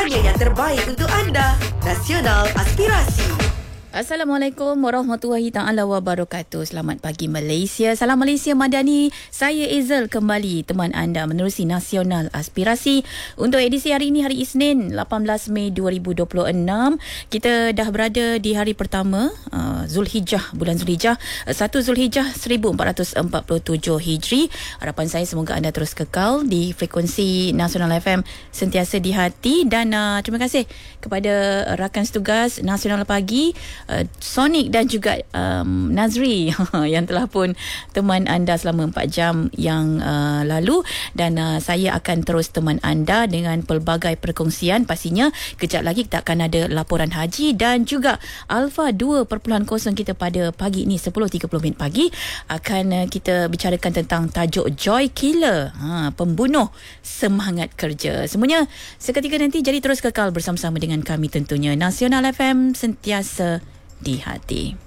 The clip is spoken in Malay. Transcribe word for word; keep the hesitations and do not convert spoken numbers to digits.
hanya yang terbaik untuk anda. Nasional Aspirasi. Assalamualaikum warahmatullahi taala wabarakatuh. Selamat pagi Malaysia. Salam Malaysia Madani. Saya Ezel kembali teman anda menerusi Nasional Aspirasi untuk edisi hari ini, hari Isnin lapan belas Mei dua ribu dua puluh enam. Kita dah berada di hari pertama uh, Zulhijjah, bulan Zulhijjah, uh, satu Zulhijjah seribu empat ratus empat puluh tujuh Hijri. Harapan saya semoga anda terus kekal di frekuensi Nasional F M, sentiasa di hati. Dan uh, terima kasih kepada rakan setugas Nasional Pagi, Uh, Sonic dan juga um, Nazri yang telah pun teman anda selama empat jam yang uh, lalu. Dan uh, saya akan terus teman anda dengan pelbagai perkongsian. Pastinya kejap lagi kita akan ada laporan haji dan juga Alpha dua titik kosong kita pada pagi ini sepuluh tiga puluh minit pagi. Akan uh, kita bicarakan tentang tajuk Joy Killer, ha, pembunuh semangat kerja. Semuanya seketika nanti, jadi terus kekal bersama-sama dengan kami tentunya. Nasional F M, sentiasa di hati.